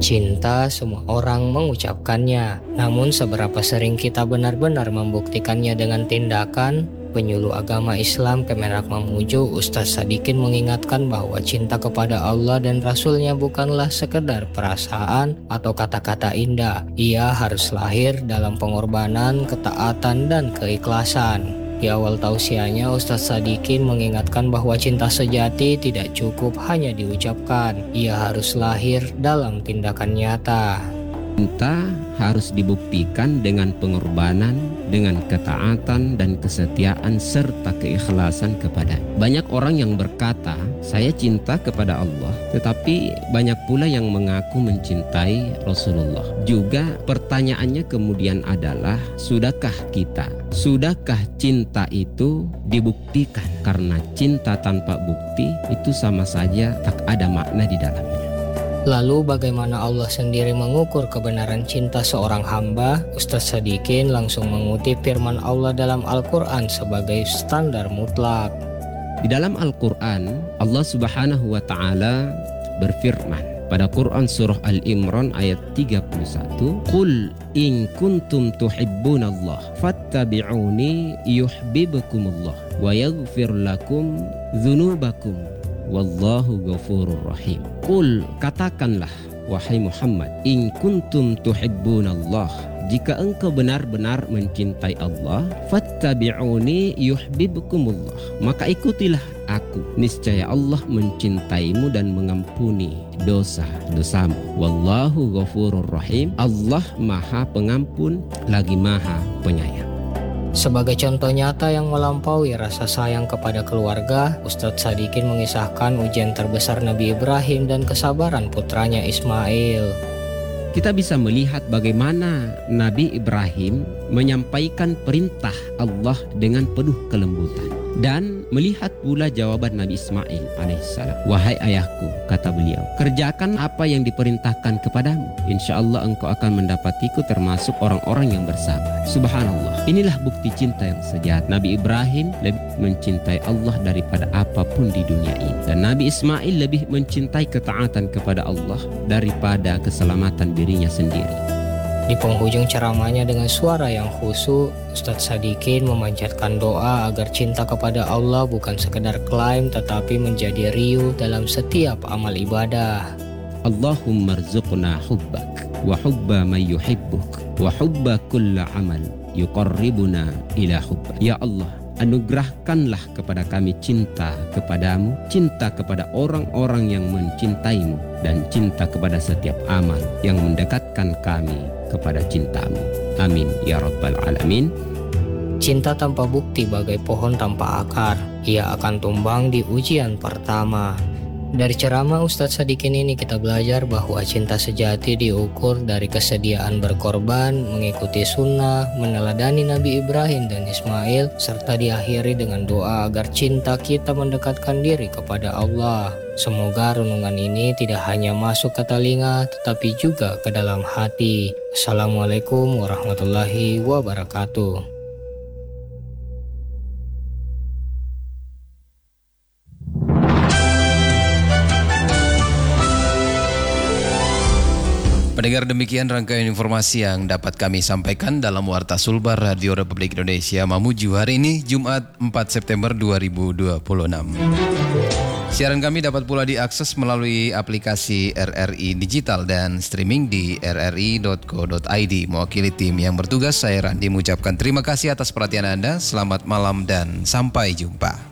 Cinta semua orang mengucapkannya, namun seberapa sering kita benar-benar membuktikannya dengan tindakan? Penyuluh agama Islam Kemenak Mamuju Ustadz Sadikin mengingatkan bahwa cinta kepada Allah dan Rasulnya bukanlah sekedar perasaan atau kata-kata indah. Ia harus lahir dalam pengorbanan, ketaatan, dan keikhlasan. Di awal tausiahnya, Ustadz Sadikin mengingatkan bahwa cinta sejati tidak cukup hanya diucapkan. Ia harus lahir dalam tindakan nyata. Cinta harus dibuktikan dengan pengorbanan, dengan ketaatan dan kesetiaan serta keikhlasan kepada. Banyak orang yang berkata, saya cinta kepada Allah, tetapi banyak pula yang mengaku mencintai Rasulullah. Juga pertanyaannya kemudian adalah, sudahkah cinta itu dibuktikan? Karena cinta tanpa bukti itu sama saja tak ada makna di dalamnya. Lalu bagaimana Allah sendiri mengukur kebenaran cinta seorang hamba? Ustadz Sadikin langsung mengutip firman Allah dalam Al-Quran sebagai standar mutlak. Di dalam Al-Quran, Allah Subhanahu wa Ta'ala berfirman pada Quran surah Al-Imran ayat 31, Qul in kuntum tuhibbunallah fattabi'uni yuhibbukumullah wa yaghfir lakum dzunubakum wallahu ghafurur rahim. Qul, katakanlah wahai Muhammad, in kuntum tuhibbunallah, jika engkau benar-benar mencintai Allah, fattabi'uni yuhibbukumullah, maka ikutilah aku, niscaya Allah mencintaimu dan mengampuni dosa-dosamu. Wallahu ghafurur rahim, Allah Maha Pengampun lagi Maha Penyayang. Sebagai contoh nyata yang melampaui rasa sayang kepada keluarga, Ustadz Sadikin mengisahkan ujian terbesar Nabi Ibrahim dan kesabaran putranya Ismail. Kita bisa melihat bagaimana Nabi Ibrahim menyampaikan perintah Allah dengan penuh kelembutan. Dan melihat pula jawaban Nabi Ismail alaihissalam. Wahai ayahku, kata beliau, kerjakan apa yang diperintahkan kepadamu. Insya Allah engkau akan mendapatiku termasuk orang-orang yang bersabar. Subhanallah. Inilah bukti cinta yang sejati. Nabi Ibrahim lebih mencintai Allah daripada apapun di dunia ini. Dan Nabi Ismail lebih mencintai ketaatan kepada Allah daripada keselamatan dirinya sendiri. Di penghujung ceramahnya dengan suara yang khusyuk, Ustadz Sadikin memanjatkan doa agar cinta kepada Allah bukan sekedar klaim tetapi menjadi riuh dalam setiap amal ibadah. Allahumma rzuqna hubbak wa hubba man yuhibbuk wa hubba kulla amal yuqarribuna ila hubbak. Ya Allah, anugerahkanlah kepada kami cinta kepadamu, cinta kepada orang-orang yang mencintaimu, dan cinta kepada setiap amal yang mendekatkan kami kepada cintamu. Amin ya rabbal alamin. Cinta tanpa bukti bagai pohon tanpa akar. Ia akan tumbang di ujian pertama. Dari ceramah Ustadz Sadikin ini kita belajar bahwa cinta sejati diukur dari kesediaan berkorban, mengikuti sunnah, meneladani Nabi Ibrahim dan Ismail, serta diakhiri dengan doa agar cinta kita mendekatkan diri kepada Allah. Semoga renungan ini tidak hanya masuk ke telinga tetapi juga ke dalam hati. Assalamualaikum warahmatullahi wabarakatuh. Pendengar, demikian rangkaian informasi yang dapat kami sampaikan dalam Warta Sulbar Radio Republik Indonesia Mamuju hari ini, Jumat 4 September 2026. Siaran kami dapat pula diakses melalui aplikasi RRI Digital dan streaming di rri.co.id. Mewakili tim yang bertugas, saya Randi mengucapkan terima kasih atas perhatian Anda. Selamat malam dan sampai jumpa.